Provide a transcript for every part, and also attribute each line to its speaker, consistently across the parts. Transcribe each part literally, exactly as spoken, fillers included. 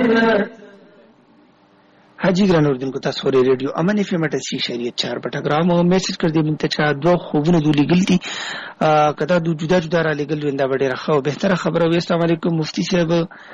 Speaker 1: हाजी ګران اوردونکو تاسو ورې ریډیو امن اف ام اٹھاسی اشاریه چار پټګرام او میسج کړ دې مونته چا دوه خوبونه دولی ګلتي کدا دو جدا جدا را لګل وندا وړه راخو بهتره خبره وي. السلام علیکم مفتی صاحب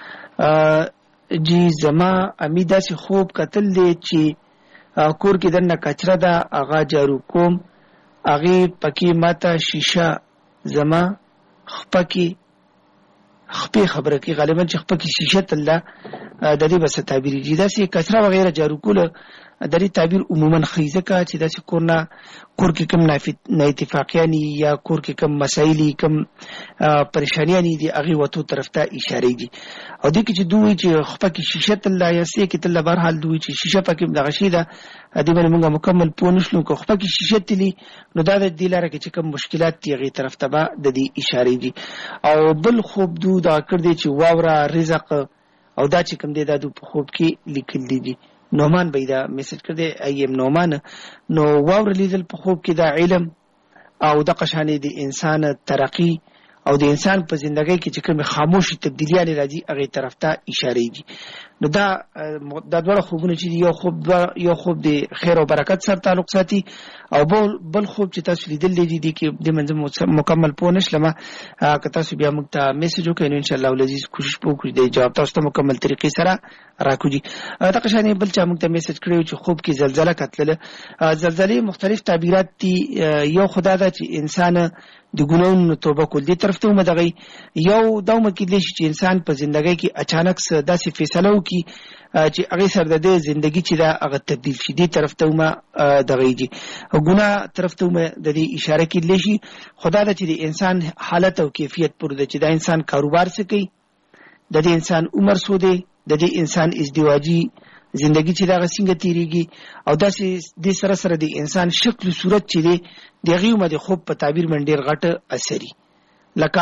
Speaker 1: جی زما امیدا سي خوب قتل دي چې کور کې دنه کچره دا اغا جارو کوم اغه پکې ماته شیشه زما خپکی خپې خبره کې غالبا چې خپکی شیشه تله د دې بس تعبیر دي دا سي کثره وغیرہ جارو کوله د دې تعبیر عموما خیزه کا چې دا سي کورنا کور کې کم نه اتفاقیانی یا کور کې کم مسایلی کم پریشانیانی دي اغه وته طرف ته اشاره دي او دې کې چې دوی چې خپکی شیشه تله یا سي کې تله بهر حال دوی چې شیشه پکې دغه شي دا دې باندې موږ مکمل پونښلو کو خپکی شیشه تلی نو دا د دې لاره کې چې کم مشکلات دي غي طرف ته به د دې اشاره دي او بل خوب دو دا کړ دي چې واوره رزق او دا چې کوم دی دا د خوب کې لیکل دي. نومان بيدا میسج کړ دی ایم نومان نو واور لیدل په خوب کې دا علم او د قشانې د انسان ترقی او د انسان په ژوندۍ کې چې کوم خاموشي تبدیلیاں راځي هغه طرف ته اشاره دي. نو دا د دوه خوبونه چې یو خوب یو خوب د خیر او برکت سره تعلق ساتي او بل بل خوب چې تاسو لیدل دي دي کې د منځ مکمل پونش لمه که تاسو بیا موږ ته میسج وکړئ ان شاء الله ولذي کوشش وکړو د جواب تاسو ته مکمل طریقې سره راکوږي. دا قشانې بل چې موږ ته میسج کړو چې خوب کې زلزلہ کتله زلزلې مختلف تعبیرات دي. یو خدای دا چې انسان د ګناونو توبه کول دي طرف ته ومدغی یو دومره کې دي چې انسان په ژوندۍ کې اچانک داسې فیصله وکي چې هغه سره د ژوندۍ چې دا هغه تبدیل شي دي طرف ته ومه دغی دي ګناه طرف ته ومه د دې اشاره کې لشي خدای د چې د انسان حالت او کیفیت پر د چې د انسان کاروبار څه کوي د دې انسان عمر سو دی د دې انسان ازدواجی زندگی چې دا څنګه تیریږي او داسې د سره سره د انسان شکل صورت چې دی دغه مده خوب په تعبیر من ډیر غټ اثري لکه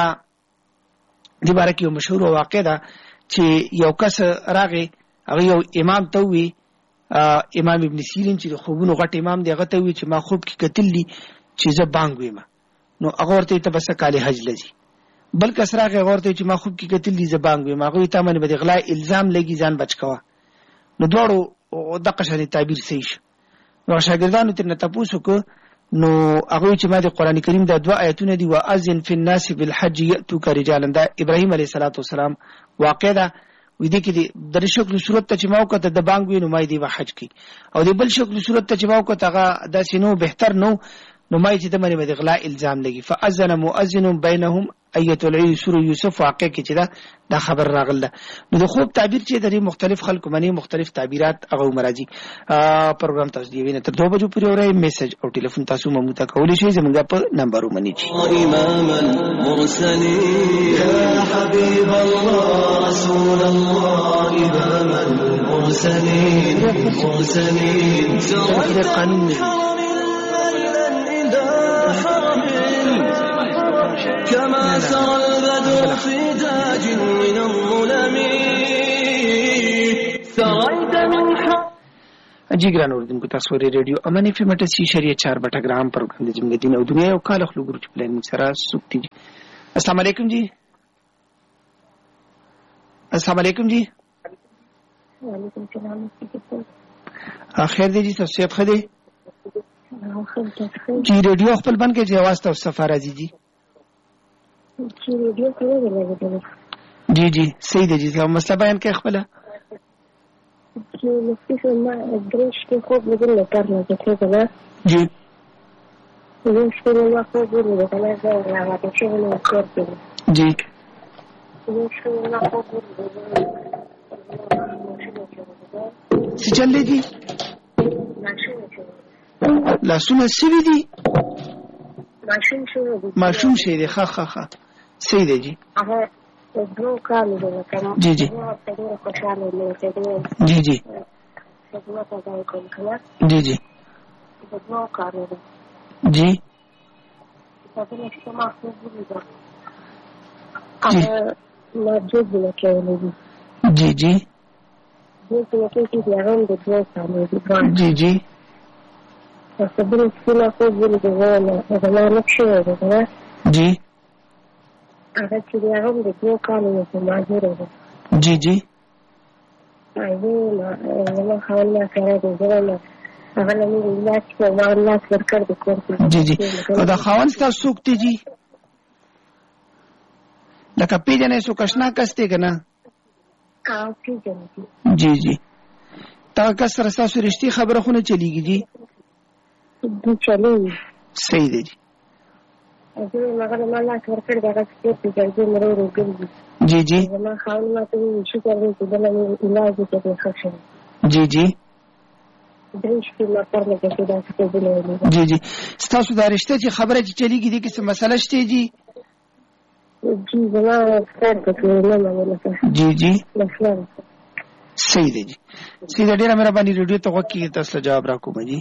Speaker 1: د بارک یو مشهور واقع ده چې یو کس راغی هغه یو امام ته وی امام ابن سیرین چې خوبونو غټ امام دی هغه ته وی چې ما خوب کې کتل دي چې زه بانګ ویم نو هغه ورته ته بس کاله حج لذي بل کس راغی هغه ورته چې ما خوب کې کتل دي زه بانګ ویم هغه ته باندې به غلا الزام لګي ځان بچ کوا نو دوړو دغه شری تعبیر صحیح نو شاګردانو تر نه تاسو کو نو هغه چې ما د قران کریم د دوا آیتونه دي واذن فی الناس بالحج یاتوک رجالا دا ابراهیم علیه السلام واقع ده وې دي کې د شکل صورت ته چې ما وکړه د بانګ وینو مای دی حج کی او د بل شکل صورت ته چې ما وکړه هغه د سينو بهتر نو نو مای چې د منی د غلا الزام لګي فاذن مؤذن بینهم ایت العی سوره یوسف واقع کې چې دا د خبر راغله نو د خوب تعبیر چې د مختلف خلکو منی مختلف تعبیرات هغه مرাজি پروګرام تاسو دی وینئ تر دوه بجو پورې اورئ میسج او ټلیفون تاسو مو ته کولی شئ زموږ په نمبر ومنئ امام المرسلین یا حبیب الله رسول الله امام المرسلین مرسلین دا قانون كما سرى البدر في تاج من الظلم سريت من حق اجي ګران اوردونکو تاسو ورې ریډیو امن اف ام اٹھاسی اشاریه چار بټګرام پروګرام د جمعې دین او دنیا او کال خلک ګروپ پلان سره سوکتي. السلام علیکم جی. السلام علیکم جی. وعلیکم السلام. خیر دی جی تاسو ښه دی جی. ریډیو خپل بند کې جواز تاسو سفر راځي جی جی ریډیو کې ویل جی جی صحیح دی جی زما مسله بیان کې خپل چې مفتی ما درش کې خوب لیدل نه کارنه چې څه جی یو څه نو خوب لیدل نه کارنه راوته چې نو ورته جی یو څه نو خوب لیدل څه چلې دي لاسونه سوي دي ماشوم شوی دی ماشوم شوی دی ښه ښه ښه صحیح دی جی هغه دوه کالو دی کنه جی جی ډېر خوشاله دی جی جی خدمت ادا کوم کنه جی جی دوه کالو دی جی تاسو نه څه ما خو وګورئ هغه ما جوړ کړی دی جی جی دې څه کې چې هغه د دوه کالو دی جی جی صبر سلا کو بول دی ولا دا نه شو دا جی هغه چې هغه د دوه کالو په ماجره ده جی جی
Speaker 2: زما خاوند ما سره دی زه هغه له مې علاج کوي ما الله ورکړ د کور کې
Speaker 1: جی جی او دا خاوند ستاسو څوک دی جی لکه پیژنې څوک اشنا کس دی که نه
Speaker 2: ها پیژنې
Speaker 1: جی جی تا کس سره ستاسو رښتې خبره خو نه چلیږي جی
Speaker 2: دی چلیږي
Speaker 1: صحیح دی جی
Speaker 2: زه هغه ما الله ورکړ د هغه څه په ځای مې ورو ګرځي
Speaker 1: جی جی
Speaker 2: زما خاوند ما ته شکر دی چې بل مې علاج وکړي ښه شي
Speaker 1: جی جی جی جی ستاسو دا رشته چې خبره چې چلیږي دي کې څه مسله شته جی
Speaker 2: جی زما سر د نه
Speaker 1: جی جی صحیح دی جی صحیح دی ډیره مهرباني ریډیو ته وکړئ تاسو جواب راکوم جی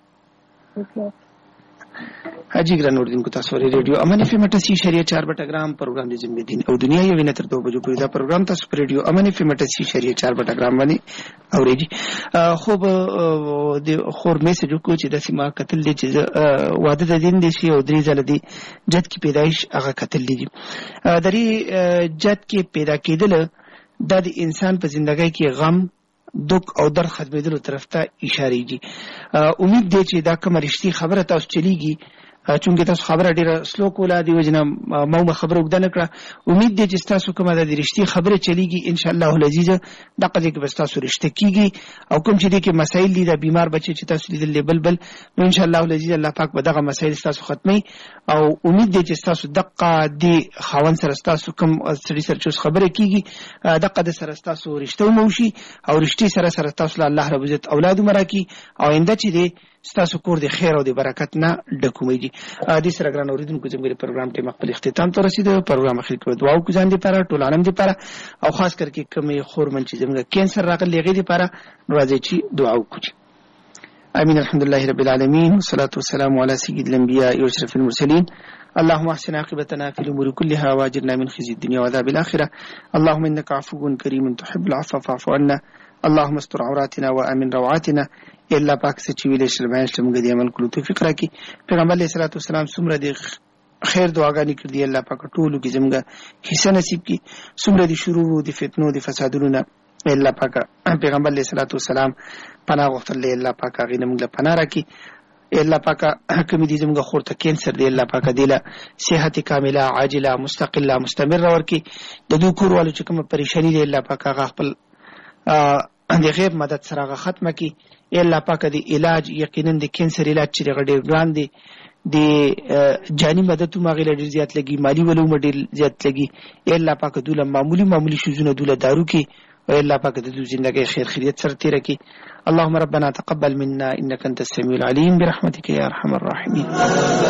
Speaker 1: حاجی ګران اردن کو تاسو ری ریډیو امن اف ام اٹھاسی اشاریہ چار بٹا گرام پروگرام د جمعې دین او دنیا یو وینتر دو بجو پورې دا پروگرام تاسو پر ریډیو امن اف ام اٹھاسی اشاریہ چار بٹا گرام باندې اوریږي خوب د خور میسج کو چې د سیما قتل دي چې واده د دین دي شي او درې ځله دي جد کی پیدایش هغه قتل دي درې جد کې پیدا کېدل د انسان په ژوندۍ کې غم دوک او در ختمېدلو طرف ته اشاره دي امید دی چې دا کوم رښتې خبره تاسو چلیږي چونکه تاسو خبره ډیره سلو کوله دی وجنه مو خبره وګدل کړه امید دی چې تاسو کومه د رښتې خبره چلیږي ان شاء الله العزیز دغه دې کې بس تاسو رښتې کیږي او کوم چې دې کې مسائل دي د بیمار بچي چې تاسو لیدل بلبل نو ان شاء الله العزیز الله پاک به دغه مسائل تاسو ختمي او امید دی چې تاسو دغه دی خاون سره تاسو کوم سړي سره چې خبره کیږي دغه د سره تاسو رښتې مو شي او رښتې سره سره تاسو الله رب عزت اولاد مرکی او انده چې دی ستاسو کور د خیر او د برکت نه ډکومېږي د سره ګران اوریدونکو زموږ پروګرام ټیم خپل اختتام ته رسیدو پروګرام اخر کې دعا وکړو ځان لپاره ټول عالم لپاره او خاص کر کې کومې خورمن چې زموږ کینسر راغلی هغې لپاره راځي چې دعا وکړو امين الحمد لله رب العالمين والصلاه والسلام على سيد الانبياء واشرف المرسلين اللهم احسن عاقبتنا في الامور كلها واجرنا من خزي الدنيا وعذاب الاخره اللهم انك عفو كريم تحب العفو فاعف عنا اللهم استر عوراتنا وامن روعاتنا الله پاک سے چویلې شرمایل شمګ دی عمل کولو توفیق راکړي پیغمبر علیه الصلاه والسلام څومره دی خیر دعاګانې کړې دي الله پاک ټولو کې زموږ حصہ نصیب کړي څومره دي شرور دي فتنو دي فسادونو نه الله پاک پیغمبر علیه الصلاه والسلام پناه غوښتل الله پاک هغه موږ له پناه راکړي الله پاک کوم دي زموږ خورته کینسر دی الله پاک دی له صحت کامله عاجله مستقله مستمره ورکړي د دوه کور والو چې کوم پریشانی دی الله پاک هغه خپل د غیب مدد سره ختمه کړي الله پاک دی علاج یقینا د کینسر علاج چې غډیر ګران دی د جانی مدد ما غیر ډیر زیات لګي مالی ولو مډیر زیات لګي الله پاک دوله معمولی معمولی شوزونه دوله دارو کې او الله پاک د دوی ژوندۍ خیر خیریت سره تیر کړي اللهم ربنا تقبل منا انك انت السميع العليم برحمتك يا ارحم الراحمين